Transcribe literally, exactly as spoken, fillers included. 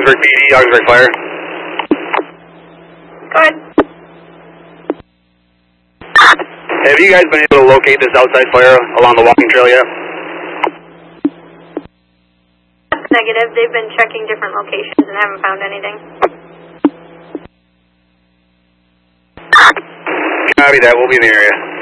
Augsburg P D, Augsburg Fire. Go ahead. Have you guys been able to locate this outside fire along the walking trail yet? That's negative. They've been checking different locations and haven't found anything. Copy that. We'll be in the area.